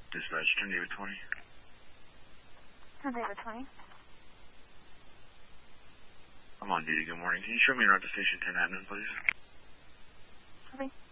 Dispatch, turn David 20. Turn David 20. I'm on duty, good morning. Can you show me around to station 10 admin, please? Okay.